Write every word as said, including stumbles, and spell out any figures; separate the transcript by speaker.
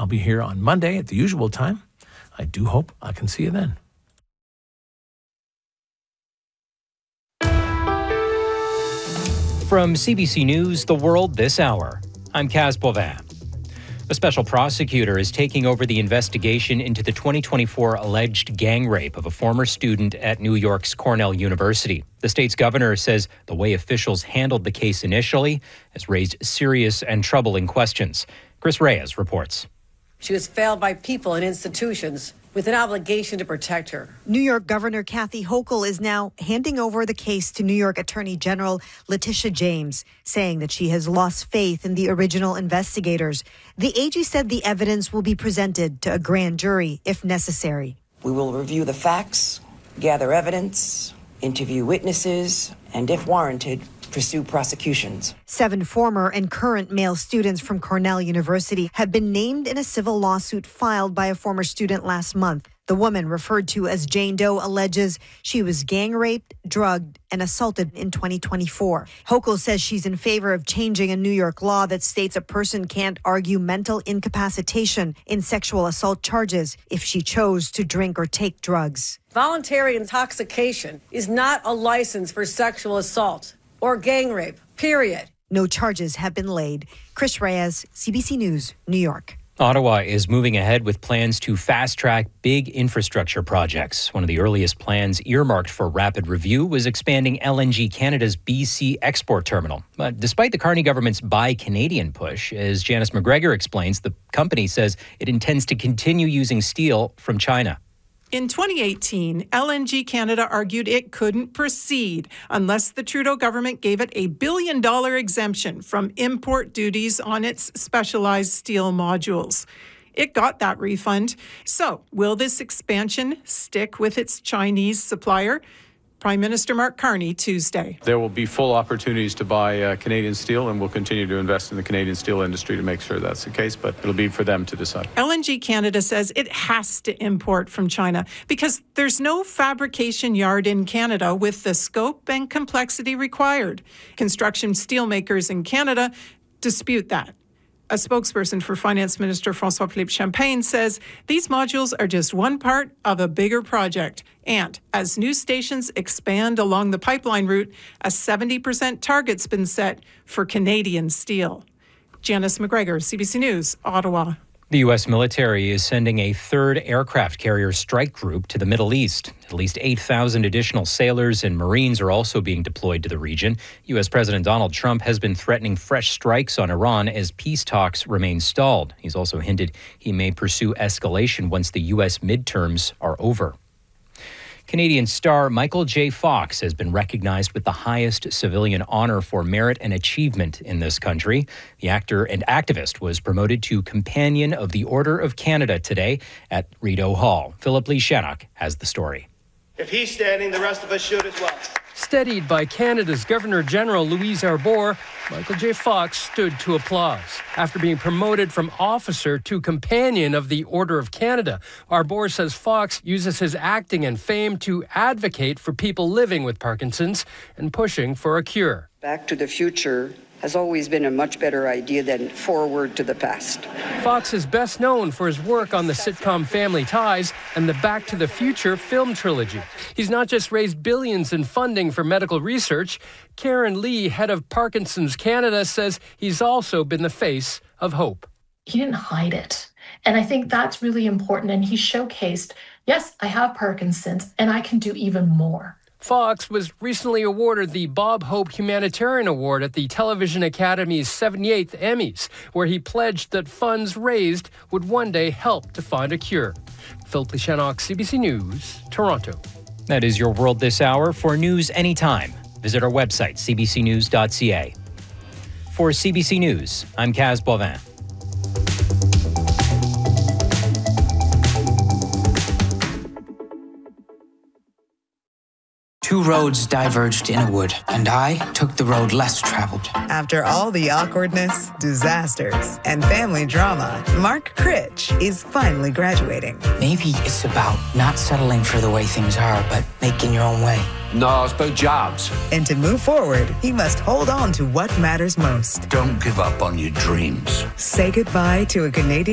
Speaker 1: I'll be here on Monday at the usual time. I do hope I can see you then.
Speaker 2: From C B C News, The World This Hour, I'm Kaz Bovin. A special prosecutor is taking over the investigation into the twenty twenty-four alleged gang rape of a former student at New York's Cornell University. The state's governor says the way officials handled the case initially has raised serious and troubling questions. Chris Reyes reports.
Speaker 3: She was failed by people and institutions with an obligation to protect her.
Speaker 4: New York Governor Kathy Hochul is now handing over the case to New York Attorney General Letitia James, saying that she has lost faith in the original investigators. The A G said the evidence will be presented to a grand jury if necessary.
Speaker 5: We will review the facts, gather evidence, interview witnesses, and if warranted, pursue prosecutions.
Speaker 4: Seven former and current male students from Cornell University have been named in a civil lawsuit filed by a former student last month. The woman, referred to as Jane Doe, alleges she was gang raped, drugged, and assaulted in twenty twenty-four. Hochul says she's in favor of changing a New York law that states a person can't argue mental incapacitation in sexual assault charges if she chose to drink or take drugs.
Speaker 3: Voluntary intoxication is not a license for sexual assault or gang rape, period.
Speaker 4: No charges have been laid. Chris Reyes, C B C News, New York.
Speaker 2: Ottawa is moving ahead with plans to fast-track big infrastructure projects. One of the earliest plans earmarked for rapid review was expanding L N G Canada's B C export terminal. But despite the Carney government's Buy Canadian push, as Janice McGregor explains, the company says it intends to continue using steel from China.
Speaker 6: In twenty eighteen, L N G Canada argued it couldn't proceed unless the Trudeau government gave it a billion dollar exemption from import duties on its specialized steel modules. It got that refund. So, will this expansion stick with its Chinese supplier? Prime Minister Mark Carney Tuesday.
Speaker 7: There will be full opportunities to buy uh, Canadian steel, and we'll continue to invest in the Canadian steel industry to make sure that's the case, but it'll be for them to decide.
Speaker 6: L N G Canada says it has to import from China because there's no fabrication yard in Canada with the scope and complexity required. Construction steelmakers in Canada dispute that. A spokesperson for Finance Minister François-Philippe Champagne says these modules are just one part of a bigger project. And as new stations expand along the pipeline route, a seventy percent target's been set for Canadian steel. Janice McGregor, C B C News, Ottawa.
Speaker 2: The U S military is sending a third aircraft carrier strike group to the Middle East. At least eight thousand additional sailors and Marines are also being deployed to the region. U S President Donald Trump has been threatening fresh strikes on Iran as peace talks remain stalled. He's also hinted he may pursue escalation once the U S midterms are over. Canadian star Michael J. Fox has been recognized with the highest civilian honor for merit and achievement in this country. The actor and activist was promoted to Companion of the Order of Canada today at Rideau Hall. Philip Lee Shannock has the story.
Speaker 8: If he's standing, the rest of us should as well.
Speaker 9: Steadied by Canada's Governor-General Louise Arbour, Michael J. Fox stood to applause. After being promoted from officer to Companion of the Order of Canada, Arbour says Fox uses his acting and fame to advocate for people living with Parkinson's and pushing for a cure.
Speaker 10: Back to the future has always been a much better idea than forward to the past.
Speaker 9: Fox is best known for his work on the sitcom Family Ties and the Back to the Future film trilogy. He's not just raised billions in funding for medical research. Karen Lee, head of Parkinson's Canada, says he's also been the face of hope.
Speaker 11: He didn't hide it. And I think that's really important. And he showcased, yes, I have Parkinson's and I can do even more.
Speaker 9: Fox was recently awarded the Bob Hope Humanitarian Award at the Television Academy's seventy-eighth Emmys, where he pledged that funds raised would one day help to find a cure. Philip Lee Shannock, C B C News, Toronto.
Speaker 2: That is your World This Hour. For news anytime, visit our website, c b c news dot c a. For C B C News, I'm Kaz Bovin.
Speaker 12: Two roads diverged in a wood, and I took the road less traveled.
Speaker 13: After all the awkwardness, disasters, and family drama, Mark Critch is finally graduating.
Speaker 12: Maybe it's about not settling for the way things are, but making your own way.
Speaker 14: No, it's about jobs.
Speaker 13: And to move forward, he must hold on to what matters most.
Speaker 14: Don't give up on your dreams.
Speaker 13: Say goodbye to a Canadian